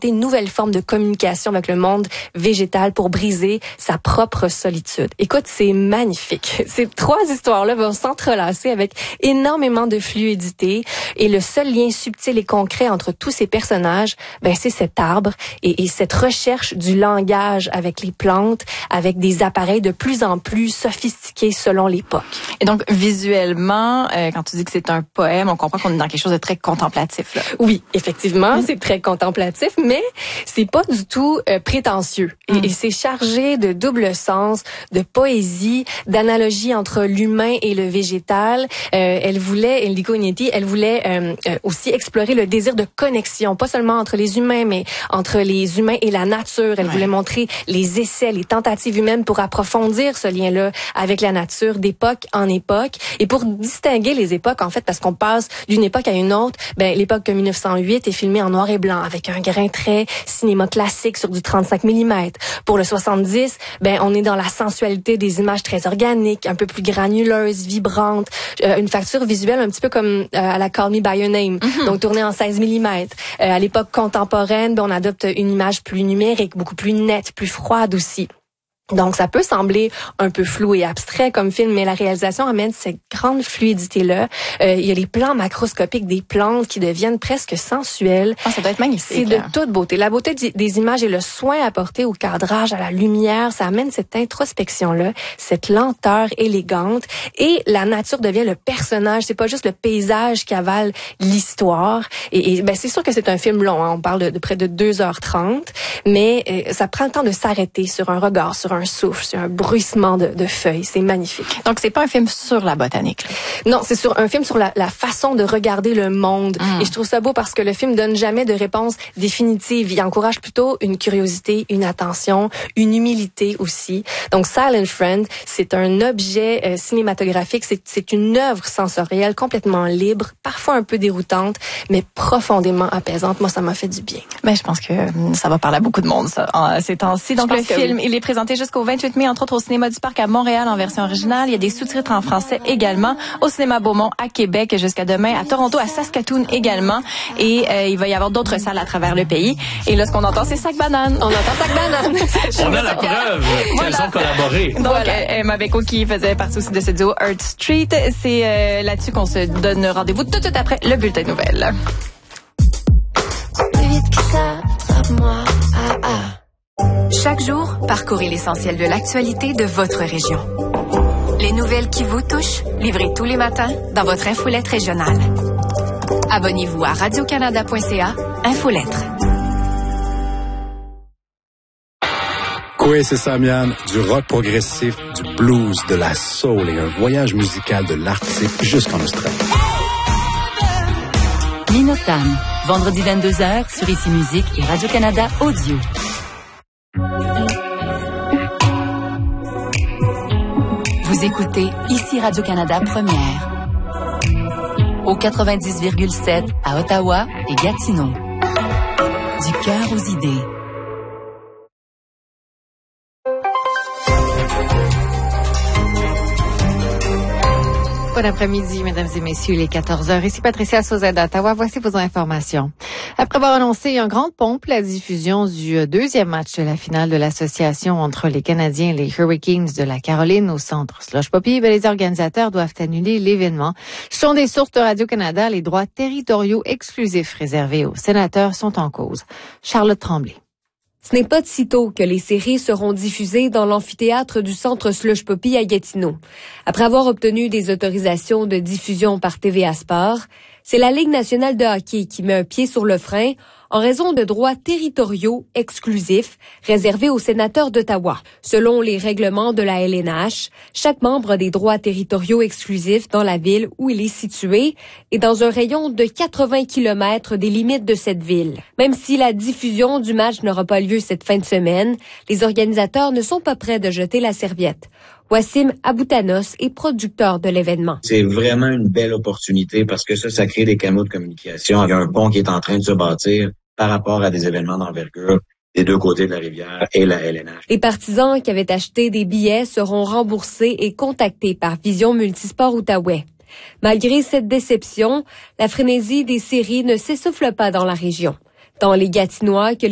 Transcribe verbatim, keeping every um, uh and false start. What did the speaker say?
inventer une nouvelle forme de communication avec le monde végétal pour briser sa propre solitude. Écoute, c'est magnifique. Ces trois histoires-là vont s'entrelacer avec énormément de fluidité et le seul lien subtil et concret entre tous ces personnages, ben c'est cet arbre et, et cette recherche du langage avec les plantes, avec des appareils de plus en plus sophistiqués selon l'époque. Et donc, visuellement, euh, quand tu dis que c'est un poème, on comprend qu'on est dans quelque chose de très contemplatif, là. Oui, effectivement, c'est très contemplatif, mais c'est pas du tout euh, prétentieux. Et, mm. et c'est chargé de double sens, de poésie, d'analogie entre l'humain et le végétal. Euh, elle voulait, Enrico Ignetti, elle voulait euh, euh, aussi explorer le désir de connexion, pas seulement entre les humains, mais entre les humains et la nature. Elle ouais. voulait montrer les essais, les tentatives humaines pour approfondir ce lien-là avec la nature d'époque en époque. Et pour distinguer les époques, en fait, parce qu'on passe d'une époque à une autre, ben l'époque de mille neuf cent huit est filmée en noir et blanc, avec un grain très cinéma classique sur du trente-cinq millimètres. Pour le soixante-dix, ben on est dans la sensualité des images très organiques, un peu plus granuleuses, vibrantes, euh, une facture visuelle un petit peu comme euh, à la Call Me By Your Name, mm-hmm. donc tournée en seize millimètres. Euh, à l'époque contemporaine, ben on adopte une image plus numérique, beaucoup plus nette, plus froide aussi. Donc, ça peut sembler un peu flou et abstrait comme film, mais la réalisation amène cette grande fluidité-là. Euh, il y a les plans macroscopiques des plantes qui deviennent presque sensuels. Ah, ça doit être magnifique. C'est de toute beauté. La beauté des images et le soin apporté au cadrage, à la lumière, ça amène cette introspection-là, cette lenteur élégante. Et la nature devient le personnage. C'est pas juste le paysage qui avale l'histoire. Et, et ben, c'est sûr que c'est un film long, hein. On parle de, de près de deux heures trente, mais euh, ça prend le temps de s'arrêter sur un regard, sur un souffle, sur un bruissement de, de feuilles. C'est magnifique. Donc, c'est pas un film sur la botanique, là. Non, c'est sur un film sur la, la façon de regarder le monde. Mm. Et je trouve ça beau parce que le film donne jamais de réponse définitive. Il encourage plutôt une curiosité, une attention, une humilité aussi. Donc, Silent Friend, c'est un objet euh, cinématographique. C'est, c'est une œuvre sensorielle complètement libre, parfois un peu déroutante, mais profondément apaisante. Moi, ça m'a fait du bien. Ben, je pense que ça va parler à beaucoup de monde, ça, en ces temps-ci. Donc, le film, oui. il est présenté jusqu'au vingt-huit mai, entre autres au Cinéma du Parc à Montréal en version originale. Il y a des sous-titres en français également. Au Cinéma Beaumont à Québec jusqu'à demain. À Toronto, à Saskatoon également. Et euh, il va y avoir d'autres salles à travers le pays. Et là, ce qu'on entend, c'est Sac Banane. On entend Sac Banane. On a la preuve voilà. qu'elles ont collaboré. Donc, voilà. Emma Beko qui faisait partie aussi de ce duo Earth Street. C'est euh, là-dessus qu'on se donne rendez-vous tout de suite après le bulletin de nouvelles. Plus vite que ça, frappe-moi. Ah, ah. Chaque jour, parcourez l'essentiel de l'actualité de votre région. Les nouvelles qui vous touchent, livrées tous les matins dans votre infolette régionale. Abonnez-vous à radio canada point c a, Infolettre. Oui, c'est ça, Mian. Du rock progressif, du blues, de la soul et un voyage musical de l'Arctique jusqu'en Australie. Minotam, vendredi vingt-deux heures sur Ici Musique et Radio-Canada Audio. Vous écoutez Ici Radio-Canada Première. Au quatre-vingt-dix virgule sept à Ottawa et Gatineau. Du cœur aux idées. Bon après-midi, mesdames et messieurs, il est quatorze heures. Ici Patricia Sauzet d'Ottawa. Voici vos informations. Après avoir annoncé en grande pompe la diffusion du deuxième match de la finale de l'association entre les Canadiens et les Hurricanes de la Caroline au centre Slush Poppy, ben les organisateurs doivent annuler l'événement. Selon des sources de Radio-Canada, les droits territoriaux exclusifs réservés aux sénateurs sont en cause. Charlotte Tremblay. Ce n'est pas de sitôt que les séries seront diffusées dans l'amphithéâtre du centre Slush Poppy à Gatineau. Après avoir obtenu des autorisations de diffusion par T V A Sport, c'est la Ligue nationale de hockey qui met un pied sur le frein en raison de droits territoriaux exclusifs réservés aux sénateurs d'Ottawa. Selon les règlements de la L N H, chaque membre a des droits territoriaux exclusifs dans la ville où il est situé et dans un rayon de quatre-vingts kilomètres des limites de cette ville. Même si la diffusion du match n'aura pas lieu cette fin de semaine, les organisateurs ne sont pas prêts de jeter la serviette. Wassim Aboutanos est producteur de l'événement. C'est vraiment une belle opportunité parce que ça, ça crée des canaux de communication. Il y a un pont qui est en train de se bâtir par rapport à des événements d'envergure des deux côtés de la rivière et la L N H. Les partisans qui avaient acheté des billets seront remboursés et contactés par Vision Multisport Outaouais. Malgré cette déception, la frénésie des séries ne s'essouffle pas dans la région. Dans les Gatinois que